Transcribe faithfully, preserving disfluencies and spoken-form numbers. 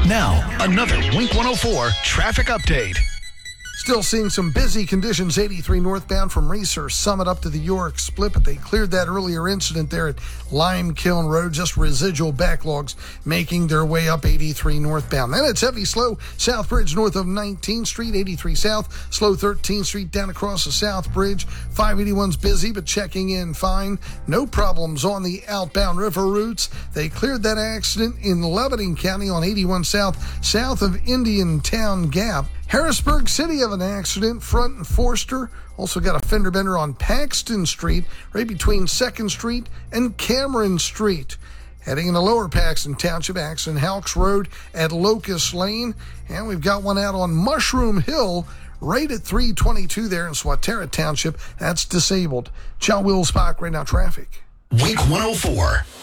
Now, another Wink one oh four traffic update. Still seeing some busy conditions, eighty-three northbound from Research Summit up to the York Split, but they cleared that earlier incident there at Lime Kiln Road. Just residual backlogs making their way up eighty-three northbound. Then it's heavy slow, South Bridge north of nineteenth Street, eighty-three south, slow thirteenth Street down across the South Bridge. five eighty-one's busy, but checking in fine. No problems on the outbound river routes. They cleared that accident in Lebanon County on eighty-one south, south of Indian Town Gap. Harrisburg City of an accident, Front and Forster. Also got a fender bender on Paxton Street, right between second Street and Cameron Street. Heading into Lower Paxton Township, accident Halks Road at Locust Lane. And we've got one out on Mushroom Hill, right at three twenty-two there in Swatara Township. That's disabled. John Wills Park, right now traffic. Wink one oh four.